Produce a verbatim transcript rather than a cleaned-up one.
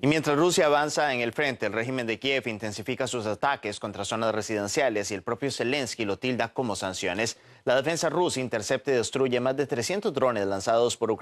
Y mientras Rusia avanza en el frente, el régimen de Kiev intensifica sus ataques contra zonas residenciales y el propio Zelensky lo tilda como sanciones. La defensa rusa intercepta y destruye más de trescientos drones lanzados por Ucrania